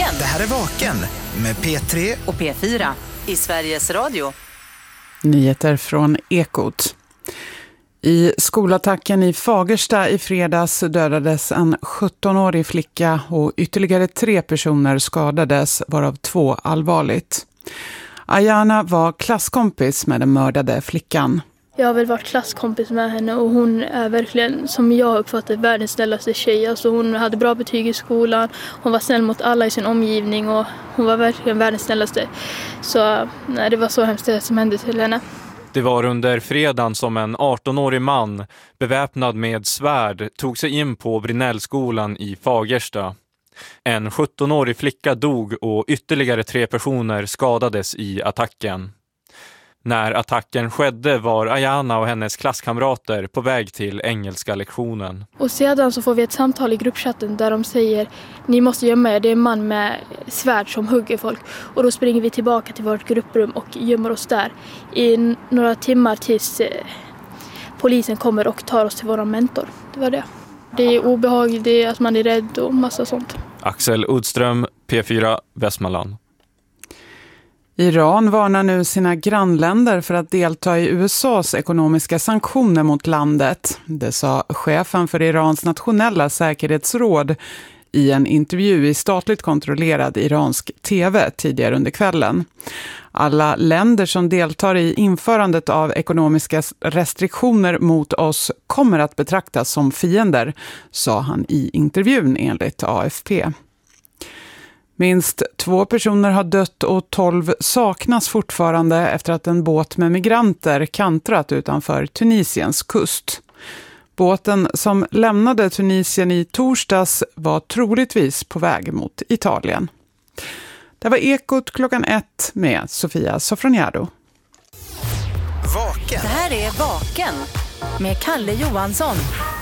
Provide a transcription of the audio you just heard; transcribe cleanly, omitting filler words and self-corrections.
Vaken. Det här är Vaken med P3 och P4 i Sveriges Radio. Nyheter från Ekot. I skolattacken i Fagersta i fredags dödades en 17-årig flicka och ytterligare 3 personer skadades, varav 2 allvarligt. Ayana var klasskompis med den mördade flickan. Jag har väl varit klasskompis med henne och hon är verkligen, som jag uppfattar, världens snällaste tjej. Alltså hon hade bra betyg i skolan, hon var snäll mot alla i sin omgivning och hon var verkligen världens snällaste. Så nej, det var så hemskt det som hände till henne. Det var under fredagen som en 18-årig man, beväpnad med svärd, tog sig in på Brinnellskolan i Fagersta. En 17-årig flicka dog och ytterligare 3 personer skadades i attacken. När attacken skedde var Ayana och hennes klasskamrater på väg till engelska lektionen. Och sedan så får vi ett samtal i gruppchatten där de säger: ni måste gömma er, det är en man med svärd som hugger folk. Och då springer vi tillbaka till vårt grupprum och gömmer oss där i några timmar tills polisen kommer och tar oss till vår mentor. Det var det. Det är obehagligt, det är att man är rädd och massa sånt. Axel Udström, P4, Västmanland. Iran varnar nu sina grannländer för att delta i USAs ekonomiska sanktioner mot landet. Det sa chefen för Irans nationella säkerhetsråd i en intervju i statligt kontrollerad iransk tv tidigare under kvällen. Alla länder som deltar i införandet av ekonomiska restriktioner mot oss kommer att betraktas som fiender, sa han i intervjun enligt AFP. Minst 2 personer har dött och 12 saknas fortfarande efter att en båt med migranter kantrat utanför Tunisiens kust. Båten som lämnade Tunisien i torsdags var troligtvis på väg mot Italien. Det var Ekot klockan 1 med Sofia Sofroniado. Vaken. Det här är Vaken med Kalle Johansson.